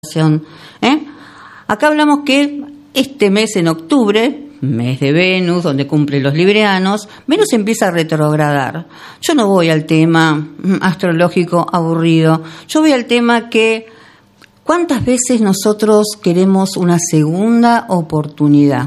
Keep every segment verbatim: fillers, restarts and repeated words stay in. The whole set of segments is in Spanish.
¿Eh? Acá hablamos que este mes en octubre, mes de Venus, donde cumplen los librianos, Venus empieza a retrogradar. Yo no voy al tema astrológico aburrido, yo voy al tema que ¿cuántas veces nosotros queremos una segunda oportunidad?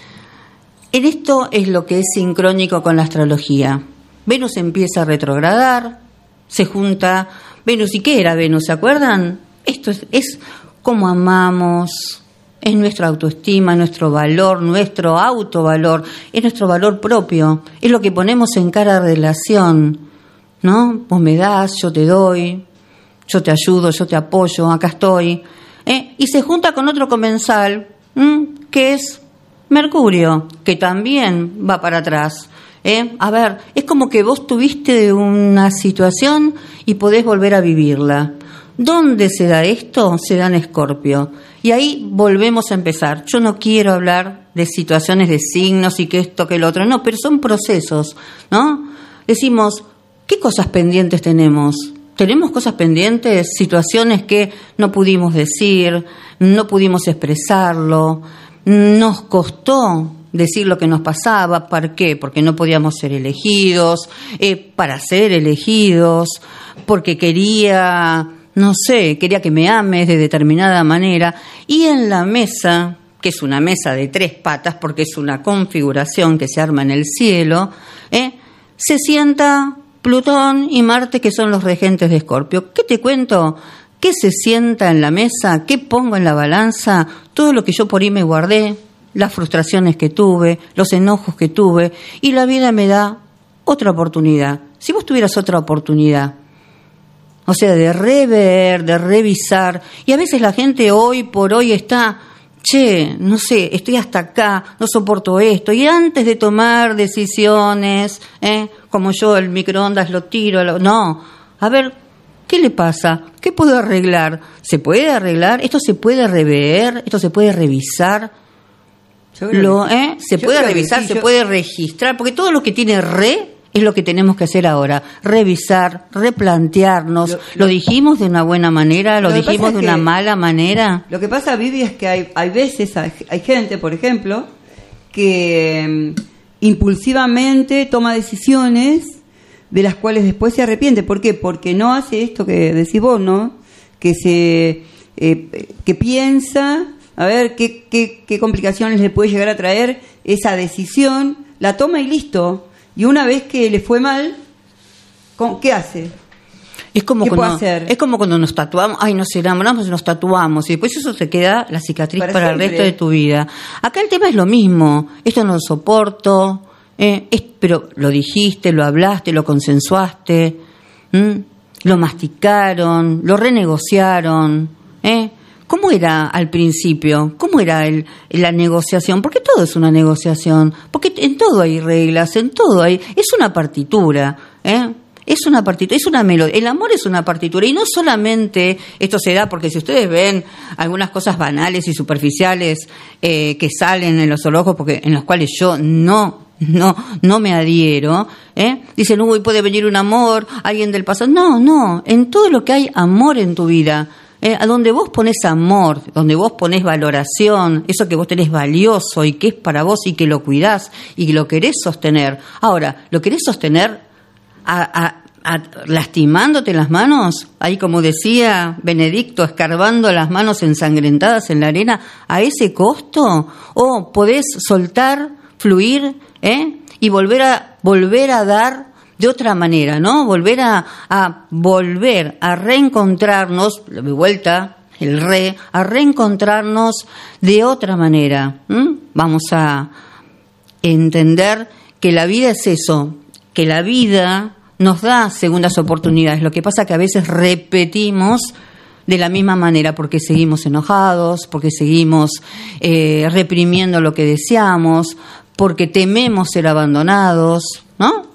En esto es lo que es sincrónico con la astrología. Venus empieza a retrogradar, se junta Venus. ¿Y qué era Venus? ¿Se acuerdan? Esto es, es cómo amamos, es nuestra autoestima, nuestro valor, nuestro autovalor, es nuestro valor propio, es lo que ponemos en cada relación, ¿no? Vos me das, yo te doy, yo te ayudo, yo te apoyo, acá estoy. ¿eh? Y se junta con otro comensal, ¿m? que es Mercurio, que también va para atrás. ¿eh? A ver, es como que vos tuviste una situación y podés volver a vivirla. ¿Dónde se da esto? Se da en Escorpio. Y ahí volvemos a empezar. Yo no quiero hablar de situaciones de signos y que esto, que lo otro. No, pero son procesos, ¿no? Decimos, ¿qué cosas pendientes tenemos? ¿Tenemos cosas pendientes? Situaciones que no pudimos decir, no pudimos expresarlo, nos costó decir lo que nos pasaba. ¿Por qué? Porque no podíamos ser elegidos, eh, para ser elegidos, porque quería... no sé, quería que me ames de determinada manera. Y en la mesa, que es una mesa de tres patas, porque es una configuración que se arma en el cielo, ¿eh? se sienta Plutón y Marte, que son los regentes de Escorpio. ¿Qué te cuento? ¿Qué se sienta en la mesa? ¿Qué pongo en la balanza? Todo lo que yo por ahí me guardé, las frustraciones que tuve, los enojos que tuve, y la vida me da otra oportunidad. Si vos tuvieras otra oportunidad, o sea, de rever, de revisar. Y a veces la gente hoy por hoy está, che, no sé, estoy hasta acá, no soporto esto. Y antes de tomar decisiones, ¿eh? como yo, el microondas lo tiro. Lo... No, a ver, ¿qué le pasa? ¿Qué puedo arreglar? ¿Se puede arreglar? ¿Esto se puede rever? ¿Esto se puede revisar? Lo, ¿eh? Se puede revisar, sí, se yo... puede registrar, porque todo lo que tiene re... es lo que tenemos que hacer ahora, revisar, replantearnos. Lo, lo, ¿Lo dijimos de una buena manera? ¿Lo, lo dijimos de una mala manera? Lo que pasa, Vivi, es que hay, hay veces, hay, hay gente, por ejemplo, que um, impulsivamente toma decisiones de las cuales después se arrepiente. ¿Por qué? Porque no hace esto que decís vos, ¿no? Que se eh, que piensa, a ver, qué, qué, qué complicaciones le puede llegar a traer esa decisión, la toma y listo. Y una vez que le fue mal, ¿qué hace? Es como ¿Qué cuando, puede hacer? Es como cuando nos tatuamos, ay, nos enamoramos y nos tatuamos, y después eso te queda la cicatriz para, para el resto de tu vida. Acá el tema es lo mismo, esto no lo soporto, eh, es, pero lo dijiste, lo hablaste, lo consensuaste, ¿m? lo masticaron, lo renegociaron, ¿eh? ¿Cómo era al principio? ¿Cómo era el, la negociación? Porque todo es una negociación. Porque en todo hay reglas, en todo hay... Es una partitura, ¿eh? Es una partitura, es una melodía. El amor es una partitura. Y no solamente esto se da porque si ustedes ven algunas cosas banales y superficiales eh, que salen en los zoológicos, porque en los cuales yo no... no no me adhiero, ¿eh? Dicen, uy, puede venir un amor, alguien del pasado. No, no. En todo lo que hay amor en tu vida... Eh, a donde vos ponés amor, donde vos ponés valoración, eso que vos tenés valioso y que es para vos y que lo cuidás y que lo querés sostener. Ahora, ¿lo querés sostener a, a, a, lastimándote las manos? Ahí, como decía Benedicto, escarbando las manos ensangrentadas en la arena, ¿a ese costo? ¿O podés soltar, fluir, eh? y volver a, volver a dar de otra manera, ¿no? Volver a, a volver a reencontrarnos, de vuelta, el re, a reencontrarnos de otra manera. ¿Mm? Vamos a entender que la vida es eso, que la vida nos da segundas oportunidades. Lo que pasa que a veces repetimos de la misma manera porque seguimos enojados, porque seguimos eh, reprimiendo lo que deseamos, porque tememos ser abandonados, ¿no?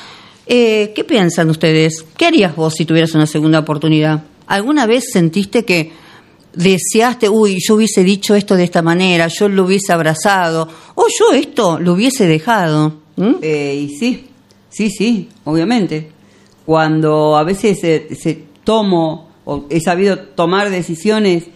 Eh, ¿Qué piensan ustedes? ¿Qué harías vos si tuvieras una segunda oportunidad? ¿Alguna vez sentiste que deseaste, uy, yo hubiese dicho esto de esta manera, yo lo hubiese abrazado, o yo esto lo hubiese dejado? ¿Mm? Eh, y sí, sí, sí, obviamente. Cuando a veces se, se tomo, o he sabido tomar decisiones